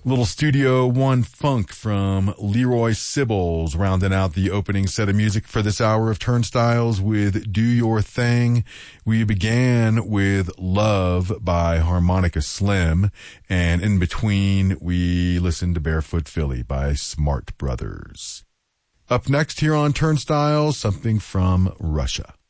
Little Studio One funk from Leroy Sibbles, rounding out the opening set of music for this hour of Turnstiles with Do Your Thing. We began with Love by Harmonica Slim, and in between we listened to Barefoot Philly by Smart Brothers. Up next here on Turnstiles, something from Russia.